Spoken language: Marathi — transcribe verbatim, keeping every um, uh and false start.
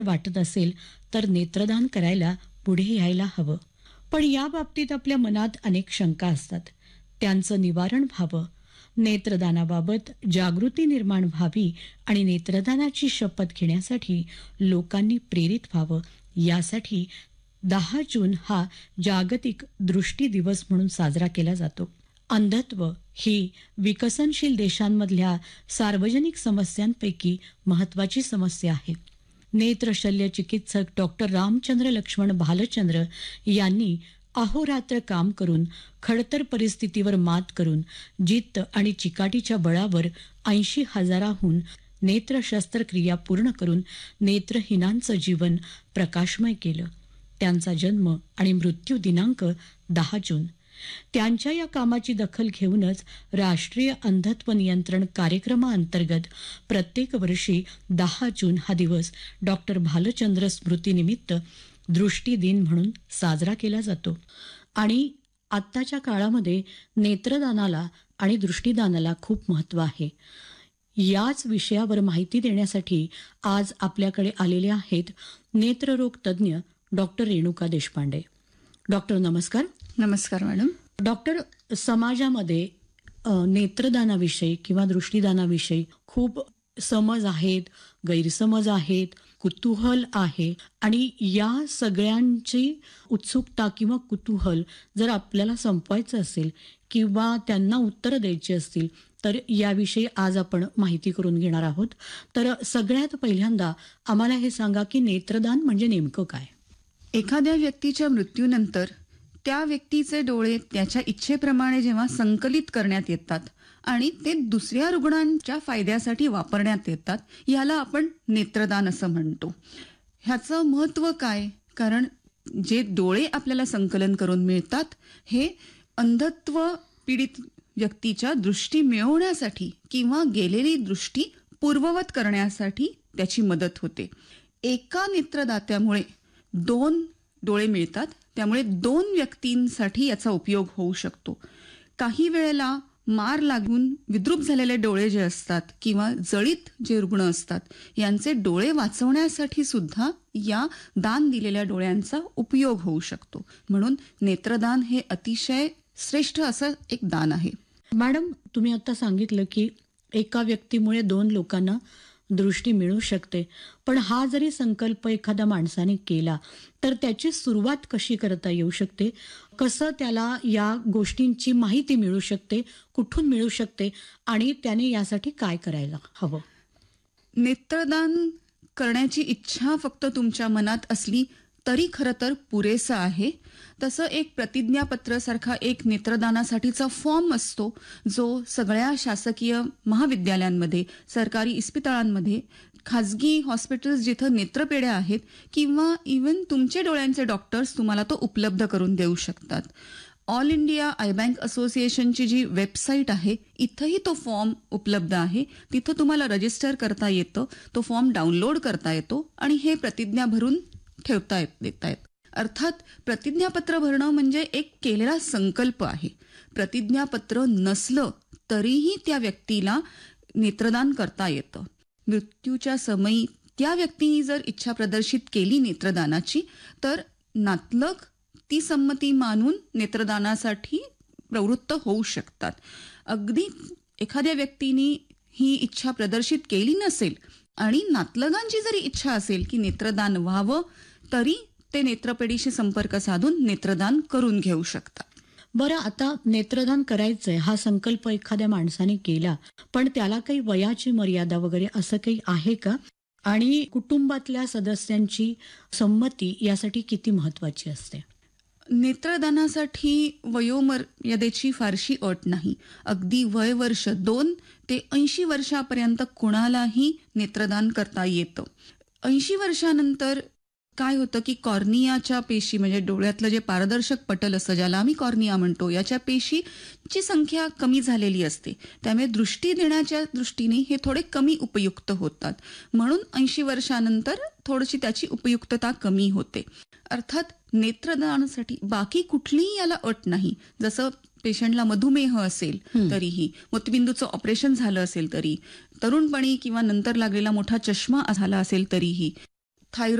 वाटत असेल तर नेत्रदान करायला पुढे यायला हवं. पण या बाबतीत आपल्या मनात अनेक शंका असतात. त्यांचं निवारण व्हावं, नेत्रदानाबाबत जागृती निर्माण व्हावी आणि नेत्रदानाची शपथ घेण्यासाठी लोकांनी प्रेरित व्हावं, यासाठी दहा जून हा जागतिक दृष्टी दिवस म्हणून साजरा केला जातो. अंधत्व ही विकसनशील देशांमधल्या सार्वजनिक समस्यांपैकी महत्वाची समस्या आहे. नेत्र शल्य चिकित्सक डॉक्टर रामचंद्र लक्ष्मण भालचंद्र यांनी अहोरात्र काम करून खडतर परिस्थितीवर मात करून जिद्द आणि चिकाटीच्या बळावर ऐंशी हजाराहून नेत्र शस्त्रक्रिया पूर्ण करून नेत्रहीनांचं जीवन प्रकाशमय केलं. त्यांचा जन्म आणि मृत्यू दिनांक दहा जून. त्यांच्या या कामाची दखल घेऊनच राष्ट्रीय अंधत्व नियंत्रण कार्यक्रमाअंतर्गत प्रत्येक वर्षी दहा जून हा दिवस डॉक्टर भालचंद्र स्मृतीनिमित्त दृष्टी दिन म्हणून साजरा केला जातो. आणि आत्ताच्या काळामध्ये नेत्रदानाला आणि दृष्टीदानाला खूप महत्त्व आहे. याच विषयावर माहिती देण्यासाठी आज आपल्याकडे आलेले आहेत नेत्ररोग तज्ज्ञ डॉक्टर रेणुका देशपांडे. डॉक्टर नमस्कार. नमस्कार मॅडम. डॉक्टर, समाजामध्ये नेत्रदानाविषयी किंवा दृष्टीदानाविषयी खूप समज आहेत, गैरसमज आहेत, कुतूहल आहे आणि या सगळ्यांची उत्सुकता किंवा कुतूहल जर आपल्याला संपवायचं असेल किंवा त्यांना उत्तर द्यायची असतील तर याविषयी आज आपण माहिती करून घेणार आहोत. तर सगळ्यात पहिल्यांदा आम्हाला हे सांगा की नेत्रदान म्हणजे नेमकं काय? एखाद्या व्यक्तीच्या मृत्यूनंतर त्या व्यक्तीचे डोळे त्याच्या इच्छेप्रमाणे जेव्हा संकलित करण्यात येतात आणि ते दुसऱ्या रुग्णांच्या फायद्यासाठी वापरण्यात येतात, याला आपण नेत्रदान असं म्हणतो. ह्याचं महत्त्व काय? कारण जे डोळे आपल्याला संकलन करून मिळतात हे अंधत्व पीडित व्यक्तीच्या दृष्टी मिळवण्यासाठी किंवा गेलेली दृष्टी पूर्ववत करण्यासाठी त्याची मदत होते. एका नेत्रदात्यामुळे दोन डोळे मिळतात, त्यामुळे दोन व्यक्तींसाठी याचा उपयोग होऊ शकतो. काही वेळेला मार लागून विद्रूप झालेले डोळे जे असतात किंवा जळीत जे रुग्ण असतात यांचे डोळे वाचवण्यासाठी सुद्धा या दान दिलेल्या डोळ्यांचा उपयोग होऊ शकतो. म्हणून नेत्रदान हे अतिशय श्रेष्ठ असं एक दान आहे. मॅडम, तुम्ही आता सांगितलं की एका व्यक्तीमुळे दोन लोकांना दृष्टी मिळू शकते, पण हा जरी संकल्प एखाद्या माणसाने केला तर त्याची सुरुवात कशी करता येऊ शकते? कसं त्याला या गोष्टींची माहिती मिळू शकते, कुठून मिळू शकते आणि त्याने यासाठी काय करायला हवं? नेत्रदान करण्याची इच्छा फक्त तुमच्या मनात असली तरी खरं तर पुरेसं आहे. तसं एक प्रतिज्ञापत्र सारखा एक नेत्रदानासाठीचा फॉर्म असतो जो सगळ्या शासकीय महाविद्यालयांमध्ये, सरकारी इस्पितळांमध्ये, खाजगी हॉस्पिटल्स जिथं नेत्रपेढ्या आहेत किंवा इव्हन तुमचे डोळ्यांचे डॉक्टर्स तुम्हाला तो उपलब्ध करून देऊ शकतात. ऑल इंडिया आय बँक असोसिएशनची जी वेबसाईट आहे इथंही तो फॉर्म उपलब्ध आहे. तिथं तुम्हाला रजिस्टर करता येतं, तो फॉर्म डाउनलोड करता येतो आणि हे प्रतिज्ञा भरून ठेवता येत देता येत. अर्थात प्रतिज्ञापत्र भरणं म्हणजे एक केलेला संकल्प आहे. प्रतिज्ञापत्र नसलं तरीही त्या व्यक्तीला नेत्रदान करता येतं. मृत्यूच्या समयी त्या व्यक्तीने जर इच्छा प्रदर्शित केली नेत्रदानाची तर नातलग ती संमती मानून नेत्रदानासाठी प्रवृत्त होऊ शकतात. अगदी एखाद्या व्यक्तीने ही इच्छा प्रदर्शित केली नसेल आणि नातलगांची जरी इच्छा असेल की नेत्रदान व्हावं तरी ते नेत्रपेढीशी संपर्क साधून नेत्रदान करून घेऊ शकतात. बरं, आता नेत्रदान करायचंय हा संकल्प एखाद्या माणसाने केला, पण त्याला काही वयाची मर्यादा वगैरे असं काही आहे का? आणि कुटुंबातल्या सदस्यांची संमती यासाठी किती महत्वाची असते? नेत्रदानासाठी वयोमर्यादेची फारशी अट नाही. अगदी वय वर्ष दोन ते ऐंशी वर्षापर्यंत कुणालाही नेत्रदान करता येतं. ऐंशी वर्षानंतर काय होतं की कॉर्नियाच्या पेशी म्हणजे डोळ्यातलं जे पारदर्शक पटल असतं ज्याला आम्ही कॉर्निया म्हणतो, याच्या पेशीची संख्या कमी झालेली असते. त्यामुळे दृष्टी देण्याच्या दृष्टीने हे थोडे कमी उपयुक्त होतात. म्हणून ऐंशी वर्षानंतर थोडीशी त्याची उपयुक्तता कमी होते. अर्थात नेत्रदानासाठी बाकी कुठलीही याला अट नाही. जसं पेशंटला मधुमेह असेल तरीही, मोतीबिंदूचं ऑपरेशन झालं असेल तरी, तरुणपणी किंवा नंतर लागलेला मोठा चष्मा झाला असेल तरीही, थायरॉइड